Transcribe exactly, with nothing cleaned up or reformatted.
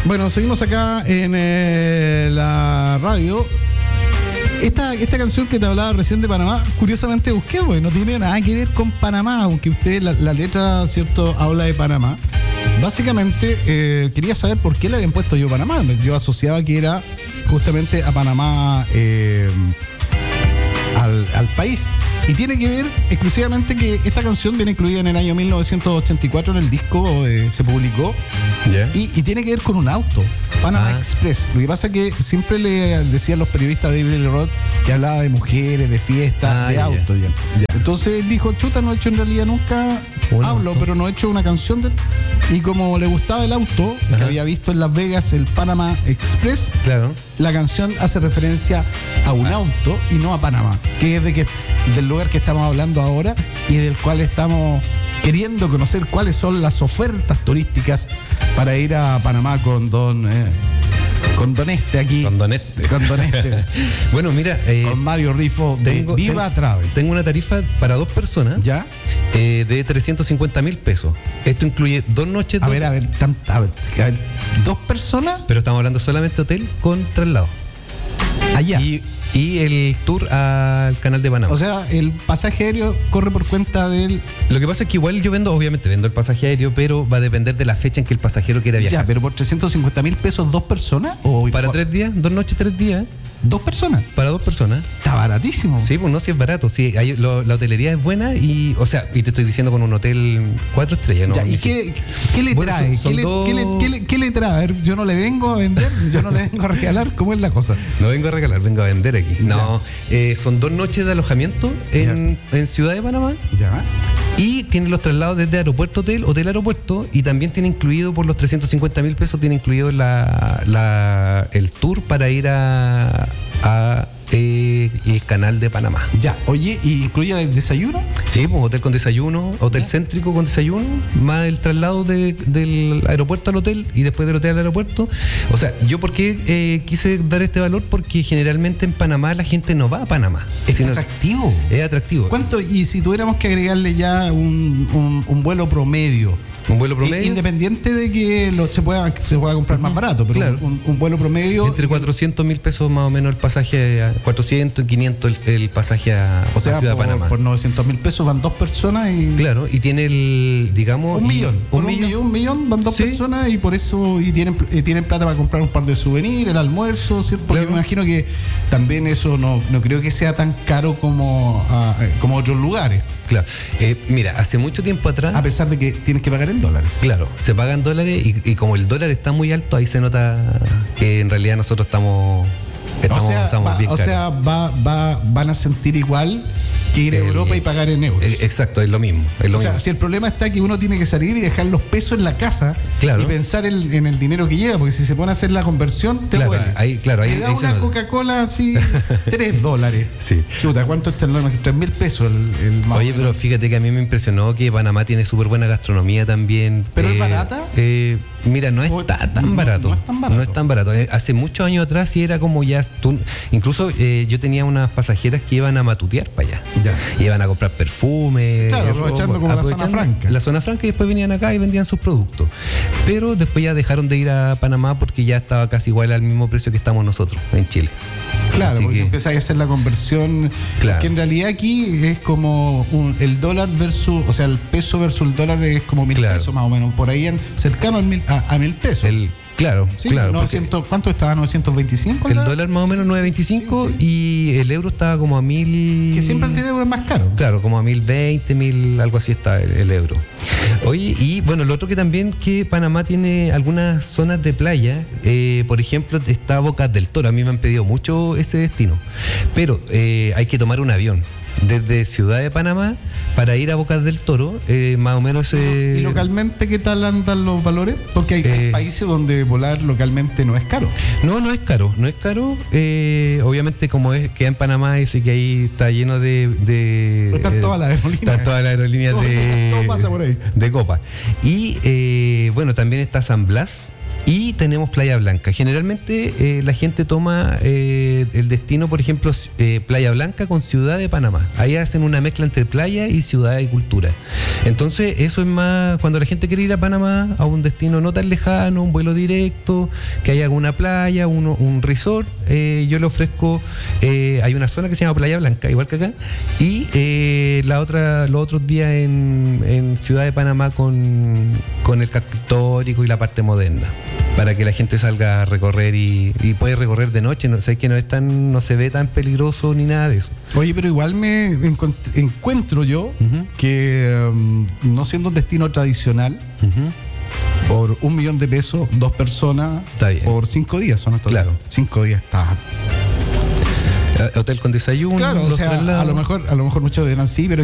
Bueno, seguimos acá en eh, la radio. Esta, esta canción que te hablaba recién de Panamá, curiosamente busqué, porque no tiene nada que ver con Panamá, aunque usted, la, la letra, cierto, habla de Panamá. Básicamente, eh, quería saber por qué le habían puesto Yo Panamá. Yo asociaba que era justamente a Panamá, eh, al, al país. Y tiene que ver exclusivamente que esta canción viene incluida en el año mil novecientos ochenta y cuatro en el disco, eh, se publicó. Yeah. Y, y tiene que ver con un auto, Panama ah. Express. Lo que pasa es que siempre le decían los periodistas de David Roth que hablaba de mujeres, de fiestas, ah, de yeah. autos. Yeah. Yeah. Entonces él dijo, chuta, no he hecho en realidad nunca, un hablo, auto. pero no he hecho una canción de... Y como le gustaba el auto, Ajá. que había visto en Las Vegas el Panama Express, claro. la canción hace referencia a un ah. auto y no a Panamá, que es de que, del lugar que estamos hablando ahora y del cual estamos queriendo conocer cuáles son las ofertas turísticas para ir a Panamá con don... Eh, Con Don Este aquí. Con Don Este. Con Don Este. Bueno, mira. Eh, con Mario Rifo de tengo, Viva tengo, Travel. Tengo una tarifa para dos personas. ¿Ya? Eh, de trescientos cincuenta mil pesos. Esto incluye dos noches. A ver, a ver, tam, a ver, a ver, ¿dos personas? Pero estamos hablando solamente hotel con traslado. Allá. Y, y el tour al canal de Panamá. O sea, el pasaje aéreo corre por cuenta del... Lo que pasa es que igual yo vendo, obviamente vendo el pasaje aéreo, pero va a depender de la fecha en que el pasajero quiera viajar. Ya, pero por trescientos cincuenta mil pesos, ¿dos personas? O para o... tres días, dos noches, tres días. ¿Dos personas? Para dos personas. Está baratísimo. Sí, pues no, sí es barato. Sí, hay, lo, la hotelería es buena y, o sea, y te estoy diciendo con un hotel cuatro estrellas, ¿no? Ya, ¿y qué, qué le bueno, trae? son, son ¿Qué, le, dos... ¿qué, le, qué, le, ¿Qué le trae? A ver, yo no le vengo a vender, yo no le vengo a regalar. ¿Cómo es la cosa? No vengo a regalar, vengo a vender aquí. No, eh, son dos noches de alojamiento en, en Ciudad de Panamá. Ya. Y tiene los traslados desde aeropuerto, hotel, hotel, aeropuerto. Y también tiene incluido, por los trescientos cincuenta mil pesos, tiene incluido la, la, el tour para ir a... a Eh, el canal de Panamá. Ya, oye, ¿y incluye el desayuno? Sí, pues hotel con desayuno, hotel ¿Ya? céntrico con desayuno, más el traslado de, del aeropuerto al hotel y después del hotel al aeropuerto. O sea, ¿yo por qué eh, quise dar este valor? Porque generalmente en Panamá la gente no va a Panamá. Es sino, atractivo. Es atractivo. ¿Cuánto? Y si tuviéramos que agregarle ya un, un, un vuelo promedio. Un vuelo promedio. Independiente de que lo, se, pueda, se pueda comprar más barato, pero claro. un, un vuelo promedio. Entre cuatrocientos mil pesos más o menos el pasaje, a cuatrocientos y quinientos el, el pasaje a, o sea, a Ciudad por, de Panamá. Por novecientos mil pesos van dos personas y. Claro, y tiene el, digamos. Un millón. Un, un millón, millón, un millón van dos ¿Sí? personas y por eso y tienen, y tienen plata para comprar un par de souvenirs, el almuerzo, ¿cierto? Porque claro. me imagino que también eso no, no creo que sea tan caro como, uh, como otros lugares. Claro. Eh, mira, hace mucho tiempo atrás. A pesar de que tienes que pagar en dólares. Claro, se pagan dólares y, y como el dólar está muy alto, ahí se nota que en realidad nosotros estamos, estamos, o sea, estamos va, bien o caros. sea, va, va, van a sentir igual que ir a el, Europa y pagar en euros. Exacto, es lo mismo. Es lo o mismo. sea, si el problema está que uno tiene que salir y dejar los pesos en la casa claro. y pensar en, en el dinero que lleva, porque si se pone a hacer la conversión, te claro, duele. Ahí, claro, ahí, te da ahí una Coca-Cola así, tres dólares. Sí. Chuta, ¿cuánto está el tres mil pesos el, el más? Oye, pero fíjate que a mí me impresionó que Panamá tiene súper buena gastronomía también. ¿Pero eh, es barata? Eh, mira, no está tan no, barato. No es tan barato. No es tan barato. Hace muchos años atrás sí era como ya. Tú, incluso eh, yo tenía unas pasajeras que iban a matutear para allá. Ya. Y iban a comprar perfume. Claro, aprovechando como aprovechando la zona franca. La zona franca y después venían acá y vendían sus productos. Pero después ya dejaron de ir a Panamá porque ya estaba casi igual al mismo precio que estamos nosotros en Chile. Claro, Así porque que, empieza a hacer la conversión. Claro. Que en realidad aquí es como un, el dólar versus, o sea, el peso versus el dólar es como mil claro. pesos más o menos. Por ahí en, cercano al mil, a, a mil pesos. El, Claro, sí, claro. novecientos, ¿cuánto estaba? ¿novecientos veinticinco? El dólar más o menos novecientos veinticinco sí, sí. Y el euro estaba como a mil... Que siempre el euro es más caro. Claro, como a mil veinte, mil, algo así está el, el euro. Oye, y bueno, lo otro que también que Panamá tiene algunas zonas de playa, eh, por ejemplo, está Bocas del Toro. A mí me han pedido mucho ese destino, pero eh, hay que tomar un avión desde Ciudad de Panamá para ir a Bocas del Toro, eh, más o menos... Eh, ¿Y localmente qué tal andan los valores? Porque hay eh, países donde volar localmente no es caro. No, no es caro, no es caro. Eh, obviamente como es queda en Panamá, ese que ahí está lleno de... de están todas las aerolíneas. Están todas las aerolíneas todo, de... Todo pasa por ahí. De copa. Y eh, bueno, también está San Blas, Y tenemos Playa Blanca. Generalmente eh, la gente toma eh, el destino, por ejemplo, eh, Playa Blanca con Ciudad de Panamá. Ahí hacen una mezcla entre playa y ciudad y cultura. Entonces eso es más cuando la gente quiere ir a Panamá, a un destino no tan lejano, un vuelo directo, que haya alguna playa, uno, un resort. Eh, yo le ofrezco, eh, hay una zona que se llama Playa Blanca, igual que acá, y eh, la otra, los otros días en, en Ciudad de Panamá con, con el casco histórico y la parte moderna, para que la gente salga a recorrer y, y puede recorrer de noche. No sé, que no es tan, no se ve tan peligroso ni nada de eso. Oye, pero igual me encont- encuentro yo Uh-huh. que um, no siendo un destino tradicional, Uh-huh. por un millón de pesos, dos personas, Está bien. por cinco días, son estos. Claro. Cinco días está. Hotel con desayuno, Claro, o los sea, traslados. a lo mejor, a lo mejor muchos dirán sí, pero